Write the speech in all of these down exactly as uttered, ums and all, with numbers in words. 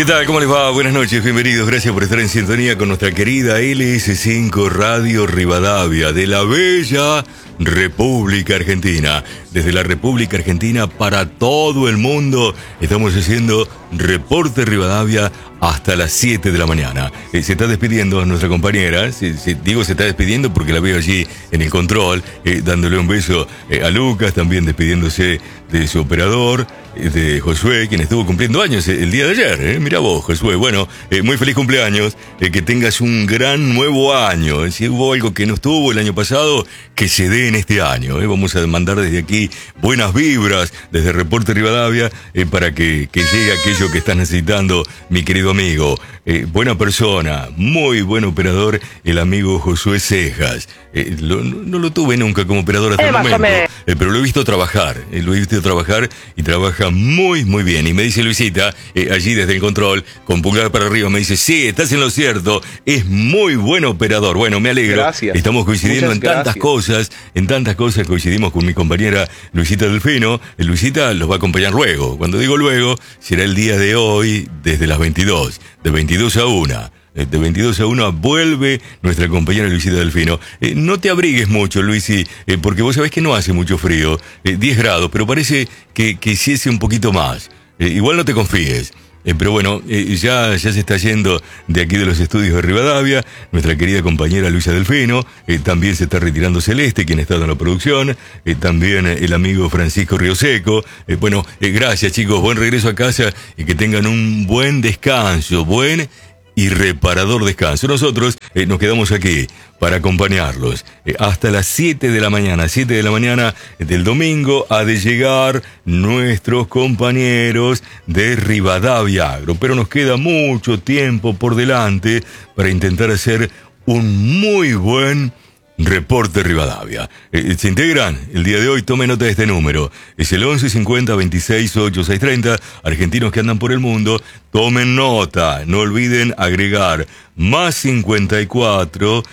¿Qué tal? ¿Cómo les va? Buenas noches, bienvenidos. Gracias por estar en sintonía con nuestra querida L S cinco Radio Rivadavia de la bella República Argentina. Desde la República Argentina para todo el mundo estamos haciendo Reporte Rivadavia hasta las siete de la mañana. Eh, se está despidiendo nuestra compañera. Se, se, digo se está despidiendo porque la veo allí en el control, eh, dándole un beso eh, a Lucas, también despidiéndose de su operador, eh, de Josué, quien estuvo cumpliendo años el día de ayer. Eh. Mira vos, Josué. Bueno, eh, muy feliz cumpleaños. Eh, que tengas un gran nuevo año. Eh. Si hubo algo que no estuvo el año pasado, que se dé en este año. Eh. Vamos a mandar desde aquí buenas vibras desde Reporte Rivadavia eh, para que, que llegue aquello que estás necesitando, mi querido amigo. Eh, buena persona, muy buen operador, el amigo Josué Cejas. Eh, lo, no lo tuve nunca como operador hasta eh, el momento, eh, pero lo he visto trabajar, eh, lo he visto trabajar y trabaja muy, muy bien. Y me dice Luisita, eh, allí desde el control, con pulgar para arriba, me dice, sí, estás en lo cierto, es muy buen operador. Bueno, me alegro. Gracias. Estamos coincidiendo Muchas en gracias. tantas cosas, en tantas cosas coincidimos con mi compañera Luisita Delfino. Eh, Luisita los va a acompañar luego. Cuando digo luego, será el día de hoy, desde las veintidós, de veintidós a una. De veintidós a una vuelve nuestra compañera Luisita Delfino. Eh, no te abrigues mucho, Luisi, eh, porque vos sabés que no hace mucho frío. Eh, diez grados, pero parece que, que hiciese un poquito más. Eh, igual no te confíes. Eh, pero bueno, eh, ya, ya se está yendo de aquí de los estudios de Rivadavia nuestra querida compañera Luisa Delfino. Eh, también se está retirando Celeste, quien está en la producción. Eh, también eh, el amigo Francisco Rioseco. Eh, bueno, eh, gracias chicos, buen regreso a casa y que tengan un buen descanso, buen y reparador descanso. Nosotros eh, nos quedamos aquí para acompañarlos eh, hasta las siete de la mañana. siete de la mañana del domingo ha de llegar nuestros compañeros de Rivadavia Agro. Pero nos queda mucho tiempo por delante para intentar hacer un muy buen Reporte Rivadavia. Eh, se integran el día de hoy, tome nota de este número. Es el once cincuenta veintiséis ochenta y seis treinta. Argentinos que andan por el mundo, tomen nota. No olviden agregar más cincuenta y cuatro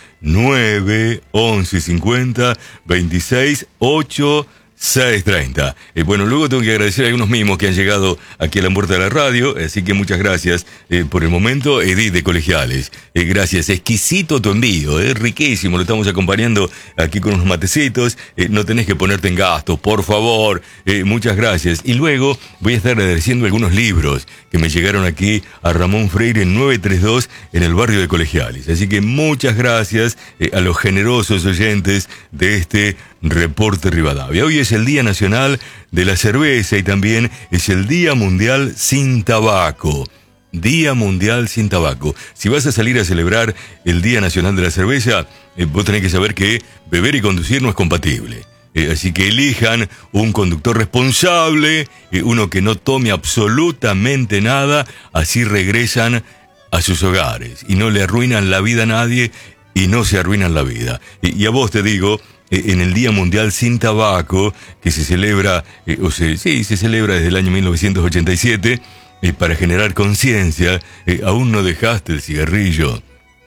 nueve once cincuenta veintiséis ochenta y seis treinta. Eh, bueno, luego tengo que agradecer a algunos mimos que han llegado aquí a la puerta de la radio, así que muchas gracias eh, por el momento. Edith de Colegiales, eh, gracias, exquisito tu envío, eh, riquísimo, lo estamos acompañando aquí con unos matecitos, eh, no tenés que ponerte en gasto, por favor, eh, muchas gracias. Y luego voy a estar agradeciendo algunos libros que me llegaron aquí a Ramón Freire nueve treinta y dos en el barrio de Colegiales, así que muchas gracias eh, a los generosos oyentes de este Reporte Rivadavia. Hoy es el Día Nacional de la Cerveza y también es el Día Mundial Sin Tabaco. Día Mundial Sin Tabaco. Si vas a salir a celebrar el Día Nacional de la Cerveza, eh, vos tenés que saber que beber y conducir no es compatible. Eh, así que elijan un conductor responsable, eh, uno que no tome absolutamente nada, así regresan a sus hogares y no le arruinan la vida a nadie y no se arruinan la vida. Y, y a vos te digo, en el Día Mundial Sin Tabaco, que se celebra, eh, o se, sí, se celebra desde el año mil novecientos ochenta y siete, eh, para generar conciencia, eh, aún no dejaste el cigarrillo.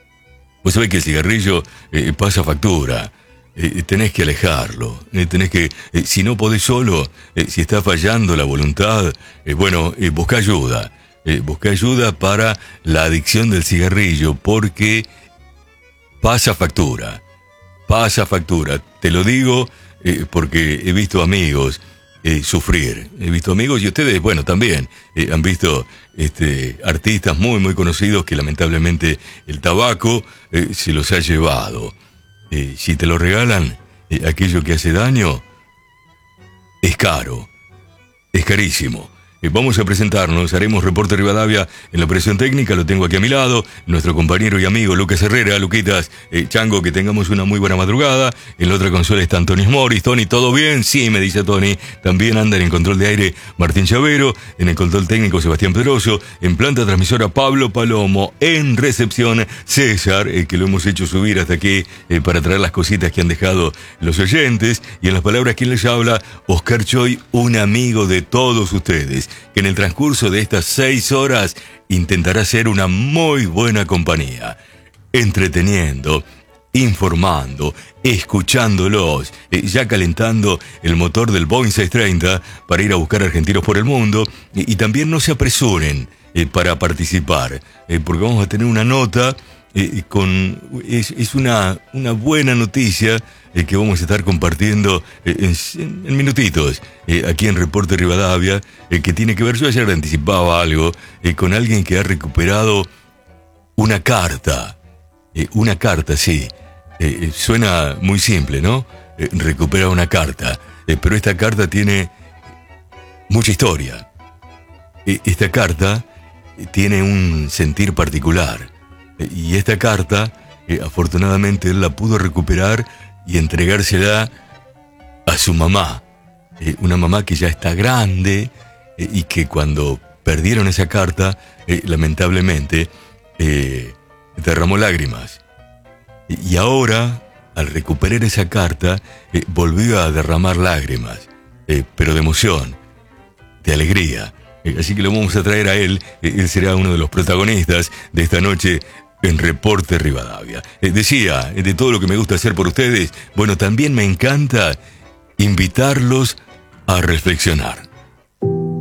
Vos sabés que el cigarrillo eh, pasa factura, eh, tenés que alejarlo, eh, tenés que, eh, si no podés solo, eh, si está fallando la voluntad, eh, bueno, eh, busca ayuda, eh, busca ayuda para la adicción del cigarrillo, porque pasa factura. Pasa factura, te lo digo eh, porque he visto amigos eh, sufrir, he visto amigos y ustedes, bueno, también eh, han visto este, artistas muy, muy conocidos que lamentablemente el tabaco eh, se los ha llevado. Eh, si te lo regalan, eh, aquello que hace daño es caro, es carísimo. Vamos a presentarnos, haremos Reporte Rivadavia en la operación técnica, lo tengo aquí a mi lado, nuestro compañero y amigo Lucas Herrera. Luquitas, eh, Chango, que tengamos una muy buena madrugada. En la otra consola está Antonio Morris. Tony, ¿todo bien? Sí, me dice Tony. También anda en el control de aire Martín Chavero, en el control técnico Sebastián Pedroso, en planta transmisora Pablo Palomo, en recepción César, eh, que lo hemos hecho subir hasta aquí eh, para traer las cositas que han dejado los oyentes, y en las palabras quien les habla, Oscar Choy, un amigo de todos ustedes, que en el transcurso de estas seis horas intentará ser una muy buena compañía, entreteniendo, informando, escuchándolos, eh, ya calentando el motor del Boeing seiscientos treinta para ir a buscar argentinos por el mundo. Y, y también no se apresuren eh, para participar, eh, porque vamos a tener una nota eh, con... Es, es una, una buena noticia eh, que vamos a estar compartiendo eh, en, en minutitos eh, aquí en Reporte Rivadavia, eh, que tiene que ver, yo ayer anticipaba algo, eh, con alguien que ha recuperado una carta. Eh, una carta, sí. Eh, suena muy simple, ¿no? Eh, recuperar una carta. Eh, pero esta carta tiene mucha historia. Eh, esta carta eh, tiene un sentir particular. Eh, y esta carta, eh, afortunadamente, él la pudo recuperar y entregársela a su mamá. Eh, una mamá que ya está grande eh, y que cuando perdieron esa carta, eh, lamentablemente, eh, derramó lágrimas. Y ahora, al recuperar esa carta, eh, volvió a derramar lágrimas, eh, pero de emoción, de alegría. Eh, así que lo vamos a traer a él. Eh, él será uno de los protagonistas de esta noche en Reporte Rivadavia. Eh, decía, eh, de todo lo que me gusta hacer por ustedes, bueno, también me encanta invitarlos a reflexionar.